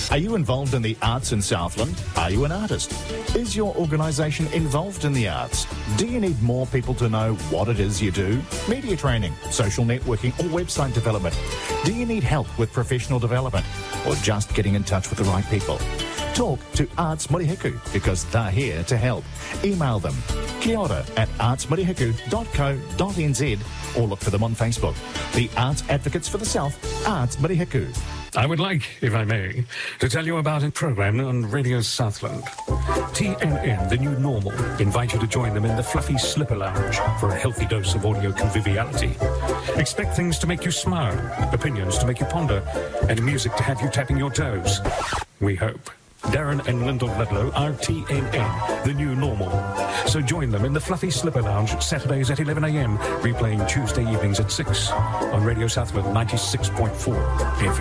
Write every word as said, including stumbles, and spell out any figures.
Are you involved in the arts in Southland? Are you an artist? Is your organisation involved in the arts? Do you need more people to know what it is you do? Media training, social networking or website development? Do you need help with professional development or just getting in touch with the right people? Talk to Arts Murihiku because they're here to help. Email them kia ora at arts murihiku dot co dot n z or look for them on Facebook. The Arts Advocates for the South, Arts Murihiku. I would like, if I may, to tell you about a program on Radio Southland. T N N, the new normal, invite you to join them in the Fluffy Slipper Lounge for a healthy dose of audio conviviality. Expect things to make you smile, opinions to make you ponder, and music to have you tapping your toes. We hope. Darren and Lyndall Ludlow are T N N, the new normal. So join them in the Fluffy Slipper Lounge, Saturdays at eleven a m, replaying Tuesday evenings at six on Radio Southland ninety-six point four F M.